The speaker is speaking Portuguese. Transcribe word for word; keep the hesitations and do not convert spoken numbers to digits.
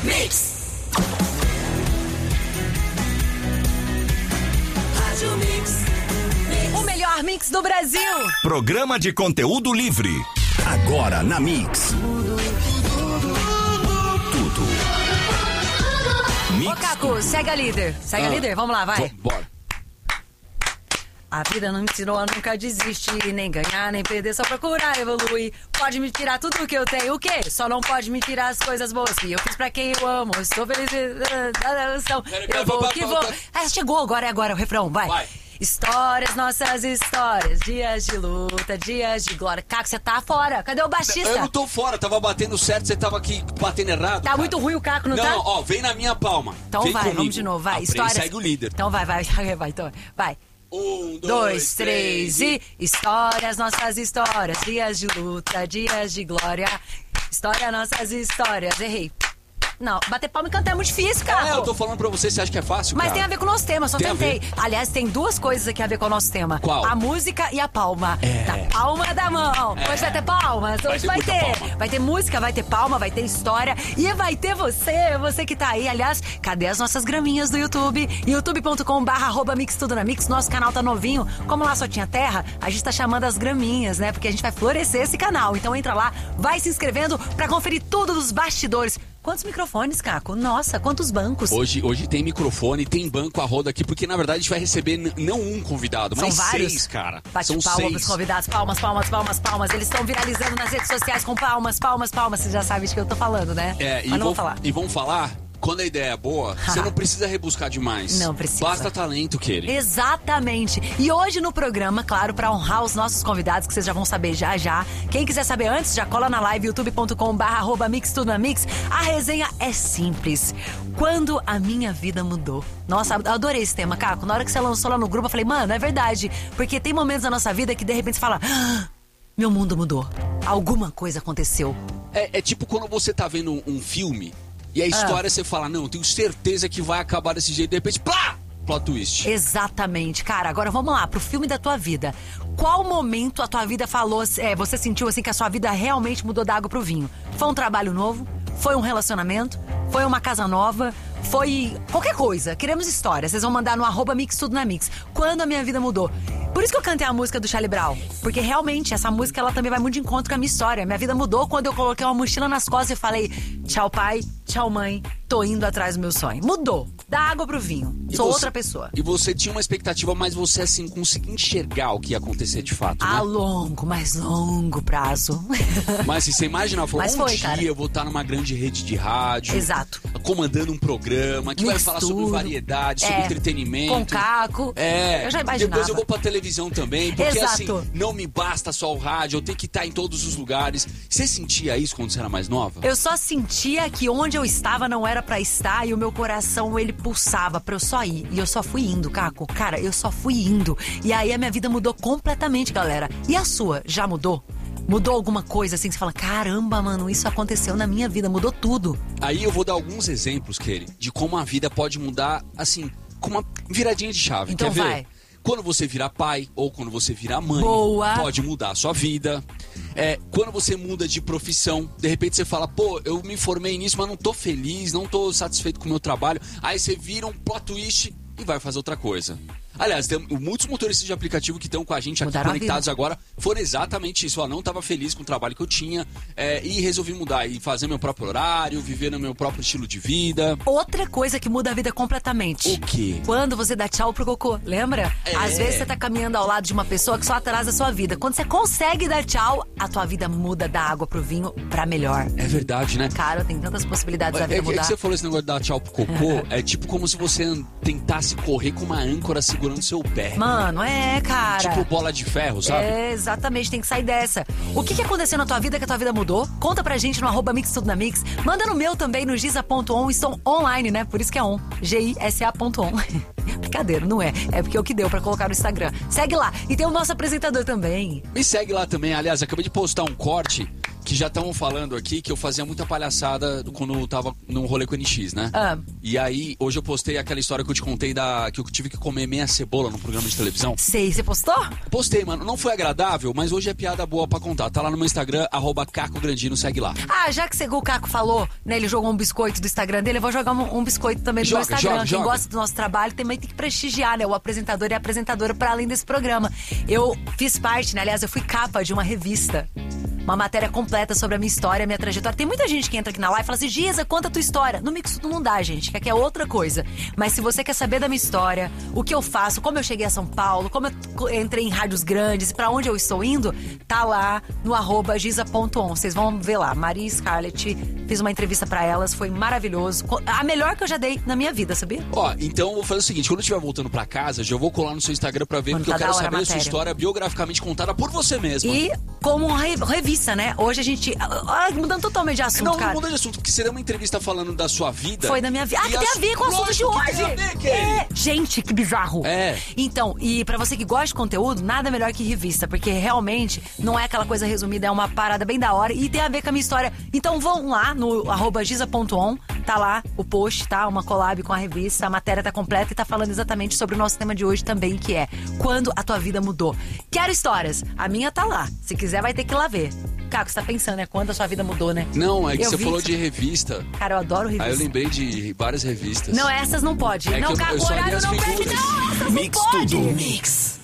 Mix. Rádio Mix. Mix. O melhor mix do Brasil. Programa de conteúdo livre. Agora na Mix. Tudo. Mix. Ô, Caco, segue a líder. Segue Ah. a líder, vamos lá, vai. Bora. A vida não me ensinou a nunca desistir, nem ganhar, nem perder, só procurar evoluir. Pode me tirar tudo que eu tenho, o quê? Só não pode me tirar as coisas boas que eu fiz pra quem eu amo. Estou feliz da emoção. Eu vou que vou. Ah, chegou, agora é agora o refrão, vai. Vai. Histórias, nossas histórias, dias de luta, dias de glória. Caco, você tá fora, cadê o baixista? Eu não tô fora, tava batendo certo, você tava aqui batendo errado. Tá cara. muito ruim o Caco, não, Não, tá? ó, vem na minha palma. Então Vem vai, comigo. vamos de novo, vai. Aprende, Histórias. segue o líder. Então vai, vai, vai, então. Vai. Um, dois, Dois, três e... Histórias, nossas histórias, dias de luta, dias de glória. História, nossas histórias. Errei. Não, bater palma e cantar é muito difícil, cara. É, eu tô falando pra você, você acha que é fácil, Mas cara? tem a ver com o nosso tema, só Tem a tentei. ver. Aliás, tem duas coisas aqui a ver com o nosso tema. Qual? A música e a palma. É. Da palma da mão. É. Hoje vai ter palmas, Vai hoje ter vai muita ter. palma. Vai ter música, vai ter palma, vai ter história. E vai ter você, você que tá aí. Aliás, cadê as nossas graminhas do YouTube? youtube ponto com barra arroba mix tudo na mix. Nosso canal tá novinho. Como lá só tinha terra, a gente tá chamando as graminhas, né? Porque a gente vai florescer esse canal. Então entra lá, vai se inscrevendo pra conferir tudo dos bastidores. Quantos microfones, Caco? Nossa, quantos bancos? Hoje, hoje tem microfone, tem banco a roda aqui, porque na verdade a gente vai receber n- não um convidado, São mas vários. seis, cara. Bate São palma seis. pros convidados. Palmas, palmas, palmas, palmas. Eles estão viralizando nas redes sociais com palmas, palmas, palmas. Você já sabe de que eu tô falando, né? É, e, Mas não vou vão, falar. e vão falar, quando a ideia é boa, você não precisa rebuscar demais. Não precisa. Basta talento, Kelly. Exatamente. E hoje no programa, claro, pra honrar os nossos convidados, que vocês já vão saber já já. Quem quiser saber antes, já cola na live youtube ponto com barra arroba mix tudo na mix. A resenha é simples. Quando a minha vida mudou. Nossa, eu adorei esse tema, Caco. Na hora que você lançou lá no grupo, eu falei, mano, é verdade. Porque tem momentos da nossa vida que de repente você fala, ah, meu mundo mudou. Alguma coisa aconteceu. É, é tipo quando você tá vendo um, um filme e a história você fala, não, eu tenho certeza que vai acabar desse jeito. De repente, plá! Plot twist. Exatamente. Cara, agora vamos lá, pro filme da tua vida. Qual momento a tua vida falou, é, você sentiu assim que a sua vida realmente mudou da água pro vinho? Foi um trabalho novo? Foi um relacionamento? Foi uma casa nova? Foi qualquer coisa. Queremos história. Vocês vão mandar no arroba mix tudo na mix. Quando a minha vida mudou? Por isso que eu cantei a música do Charlie Brown. Porque realmente, essa música ela também vai muito de encontro com a minha história. Minha vida mudou quando eu coloquei uma mochila nas costas e falei, tchau pai, tchau mãe, tô indo atrás do meu sonho. Mudou. Da água pro vinho. E Sou você- outra pessoa. E você tinha uma expectativa, mas você assim conseguia enxergar o que ia acontecer de fato, A né? longo, mais longo prazo. Mas se você imaginava, falou, Mas um foi, dia cara. eu vou estar numa grande rede de rádio. Exato. Comandando um programa que vai Mix falar tudo. sobre variedade, sobre É, entretenimento. com Caco. É. Eu já imaginava. Depois eu vou pra televisão também, porque Exato. assim, não me basta só o rádio, eu tenho que estar em todos os lugares. Você sentia isso quando você era mais nova? Eu só sentia que onde eu estava não era pra estar e o meu coração, ele pulsava pra eu só ir. E eu só fui indo, Caco. Cara, eu só fui indo. E aí a minha vida mudou completamente, galera. E a sua, já mudou? Mudou alguma coisa assim que você fala, caramba, mano, isso aconteceu na minha vida, mudou tudo. Aí eu vou dar alguns exemplos, Kelly, de como a vida pode mudar, assim, com uma viradinha de chave. Então Quer ver? vai. Quando você virar pai ou quando você virar mãe, Boa. pode mudar a sua vida. É, quando você muda de profissão, de repente você fala, pô, eu me formei nisso, mas não tô feliz, não tô satisfeito com o meu trabalho. Aí você vira um plot twist e vai fazer outra coisa. Aliás, tem muitos motoristas de aplicativo que estão com a gente aqui Mudaram a conectados vida. agora foram exatamente isso. Eu não estava feliz com o trabalho que eu tinha é, e resolvi mudar e fazer meu próprio horário, viver no meu próprio estilo de vida. Outra coisa que muda a vida completamente. O quê? Quando você dá tchau pro cocô, lembra? É. Às vezes você tá caminhando ao lado de uma pessoa que só atrasa a sua vida. Quando você consegue dar tchau, a tua vida muda da água pro vinho pra melhor. É verdade, né? Cara, tem tantas possibilidades da É, vida é que mudar. você falou esse negócio de dar tchau pro cocô, é tipo como se você an- tentasse correr com uma âncora segurando seu pé. Mano, é, cara. Tipo bola de ferro, sabe? É, exatamente, tem que sair dessa. O que, que aconteceu na tua vida que a tua vida mudou? Conta pra gente no arroba Mix Tudo na Mix. Manda no meu também, no giza ponto on. Estão online, né? Por isso que é on. G I S A ponto on. Brincadeira, não é. É porque é o que deu pra colocar no Instagram. Segue lá. E tem o nosso apresentador também. Me segue lá também. Aliás, acabei de postar um corte que já estavam falando aqui que eu fazia muita palhaçada quando eu tava num rolê com o N X, né? Ah. E aí, hoje eu postei aquela história que eu te contei da que eu tive que comer meia cebola num programa de televisão. Sei, você postou? Postei, mano. Não foi agradável, mas hoje é piada boa pra contar. Tá lá no meu Instagram, arroba Caco Grandino, segue lá. Ah, já que o Caco falou, né, ele jogou um biscoito do Instagram dele, eu vou jogar um, um biscoito também do Joga, meu Instagram. joga, Quem joga. gosta do nosso trabalho também tem que prestigiar, né, o apresentador e a apresentadora para além desse programa. Eu fiz parte, né, aliás, eu fui capa de uma revista. Uma matéria completa sobre a minha história, a minha trajetória. Tem muita gente que entra aqui na live e fala assim, Giza, conta a tua história. No Mix Tudo não dá, gente, que aqui é outra coisa. Mas se você quer saber da minha história, o que eu faço, como eu cheguei a São Paulo, como eu entrei em rádios grandes, pra onde eu estou indo, tá lá no arroba giza ponto on. Vocês vão ver lá. Maria Scarlett, fiz uma entrevista pra elas, foi maravilhoso. A melhor que eu já dei na minha vida, sabia? Ó, então eu vou fazer o seguinte, quando eu estiver voltando pra casa, já vou colar no seu Instagram pra ver, Mano, porque tá eu quero da hora a saber a sua matéria. história biograficamente contada por você mesma. E como uma re- revista, né? Hoje a gente... ah, mudando totalmente de assunto, Não, cara. não muda de assunto, porque você deu uma entrevista falando da sua vida. Foi da minha vida. Ah, E que tem as- a ver com o assunto de Lógico hoje. que tem a ver, Kelly. É. Gente, que bizarro. É. Então, e pra você que gosta de conteúdo, nada melhor que revista, porque realmente não é aquela coisa resumida, é uma parada bem da hora e tem a ver com a minha história. Então vão lá no arroba giza ponto on, tá lá o post, tá? Uma collab com a revista, a matéria tá completa e tá falando exatamente sobre o nosso tema de hoje também, que é quando a tua vida mudou. Quero histórias. A minha tá lá. Se quiser, vai ter que ir lá ver. Caco, você tá pensando, né? Quando a sua vida mudou, né? Não, é que Eu você vi falou que de revista. Cara, eu adoro revista. Aí eu lembrei de várias revistas. Não, essas não pode. É que não, eu- Caco, eu o só li horário as não pede, figuras. não. Essas Mix não pode. Tudo. Mix.